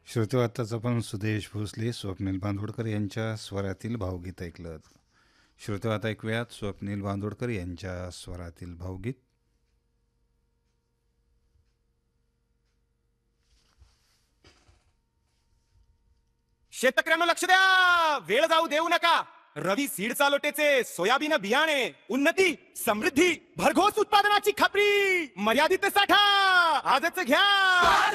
श्रोते आत्ताच आपण सुदेश भोसले स्वप्नील बांदोडकर यांच्या स्वरातील भावगीत ऐकलं. श्रोते आता ऐकूयात स्वप्नील बांदोडकर यांच्या स्वरातील भावगीत. शेतकऱ्यांना लक्ष द्या, वेळ जाऊ देऊ नका. रवी सीड चालोटेचे सोयाबीन बियाणे, उन्नती समृद्धी भरघोस उत्पादनाची खात्री, मर्यादित साठा आजच घ्या.